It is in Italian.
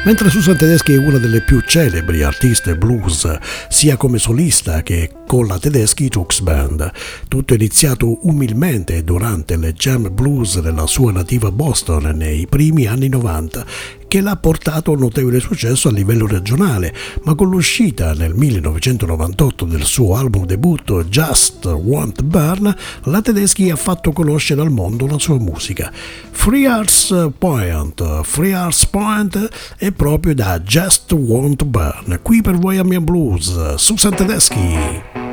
Mentre Susan Tedeschi è una delle più celebri artiste blues, sia come solista che con la Tedeschi Trucks Band. Tutto è iniziato umilmente durante le jam blues nella sua nativa Boston nei primi anni 90, che l'ha portato a un notevole successo a livello regionale, ma con l'uscita nel 1998 del suo album debutto Just Want Burn, la Tedeschi ha fatto conoscere al mondo la sua musica. Free Hearts Point è proprio da Just Want Burn. Qui per voi a Mia Blues, Susan Tedeschi.